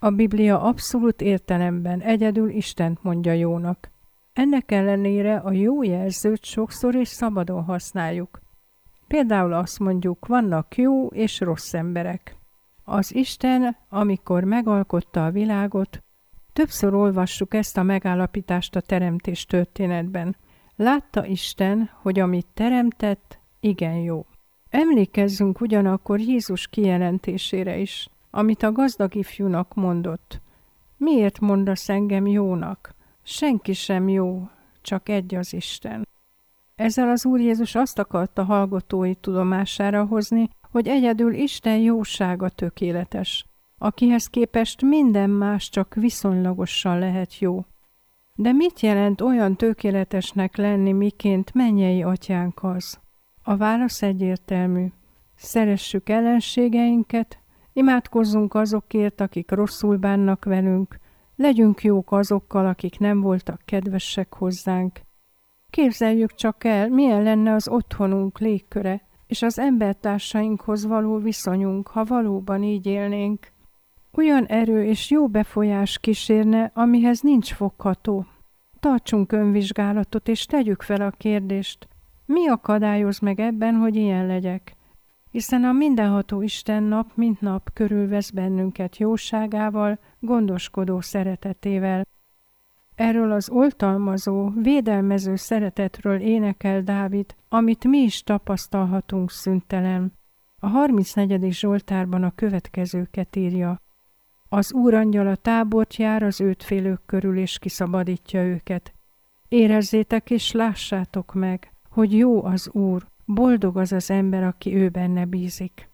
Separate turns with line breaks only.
A Biblia abszolút értelemben egyedül Istent mondja jónak. Ennek ellenére a jó jelzőt sokszor és szabadon használjuk. Például azt mondjuk, vannak jó és rossz emberek. Az Isten, amikor megalkotta a világot, többször olvassuk ezt a megállapítást a teremtés történetben. Látta Isten, hogy amit teremtett, igen jó. Emlékezzünk ugyanakkor Jézus kijelentésére is, amit a gazdag ifjúnak mondott. Miért mondasz engem jónak? Senki sem jó, csak egy az Isten. Ezzel az Úr Jézus azt akarta hallgatói tudomására hozni, hogy egyedül Isten jósága tökéletes, akihez képest minden más csak viszonylagosan lehet jó. De mit jelent olyan tökéletesnek lenni, miként mennyei atyánk az? A válasz egyértelmű. Szeressük ellenségeinket, imádkozzunk azokért, akik rosszul bánnak velünk, legyünk jók azokkal, akik nem voltak kedvesek hozzánk. Képzeljük csak el, milyen lenne az otthonunk légköre, és az embertársainkhoz való viszonyunk, ha valóban így élnénk. Olyan erő és jó befolyás kísérne, amihez nincs fogható. Tartsunk önvizsgálatot, és tegyük fel a kérdést, mi akadályoz meg ebben, hogy ilyen legyek? Hiszen a mindenható Isten nap mint nap körülvesz bennünket jóságával, gondoskodó szeretetével. Erről az oltalmazó, védelmező szeretetről énekel Dávid, amit mi is tapasztalhatunk szüntelen. A 34. Zsoltárban a következőket írja. Az Úrangyala tábort jár az őt félők körül, és kiszabadítja őket. Érezzétek és lássátok meg, hogy jó az Úr, boldog az az ember, aki ő benne bízik.